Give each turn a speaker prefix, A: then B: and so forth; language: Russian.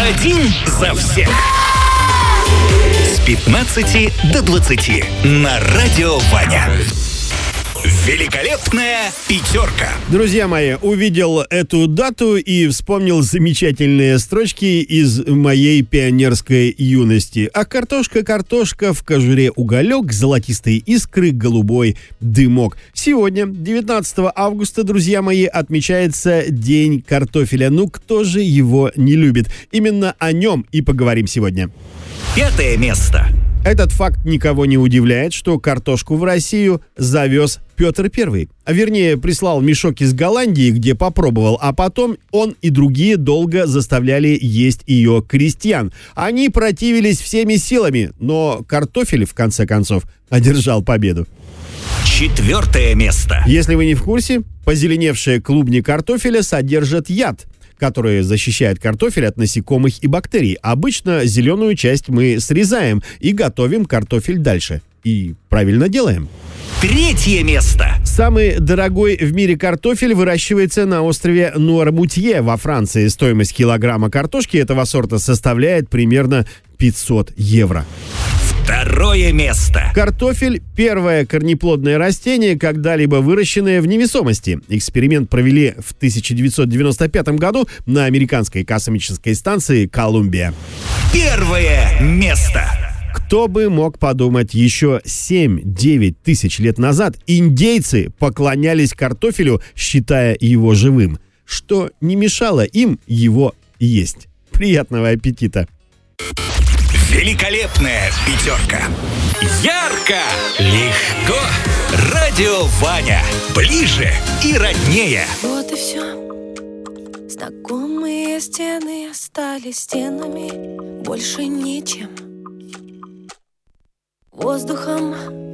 A: Один за всех. С 15 до 20 на Радио Ваня. Великолепная пятерка.
B: Друзья мои, увидел эту дату и вспомнил замечательные строчки из моей пионерской юности. А картошка, картошка, в кожуре уголек, золотистые искры, голубой дымок. Сегодня, 19 августа, друзья мои, отмечается День картофеля. Ну, кто же его не любит? Именно о нем и поговорим сегодня.
A: 5 место.
B: Этот факт никого не удивляет, что картошку в Россию завез Петр I. А вернее, прислал мешок из Голландии, где попробовал, а потом он и другие долго заставляли есть ее крестьян. Они противились всеми силами, но картофель, в конце концов, одержал победу.
A: 4 место.
B: Если вы не в курсе, позеленевшие клубни картофеля содержат яд, которые защищают картофель от насекомых и бактерий. Обычно зеленую часть мы срезаем и готовим картофель дальше. И правильно делаем.
A: 3 место.
B: Самый дорогой в мире картофель выращивается на острове Нуармутье во Франции. Стоимость килограмма картошки этого сорта составляет примерно 500 евро.
A: 2 место.
B: Картофель – первое корнеплодное растение, когда-либо выращенное в невесомости. Эксперимент провели в 1995 году на американской космической станции «Колумбия».
A: 1 место.
B: Кто бы мог подумать, еще 7-9 тысяч лет назад индейцы поклонялись картофелю, считая его живым, что не мешало им его есть. Приятного аппетита!
A: Великолепная пятерка. Ярко, легко. Радио Ваня. Ближе и роднее.
C: Вот и все. Знакомые стены остались стенами, больше ничем. Воздухом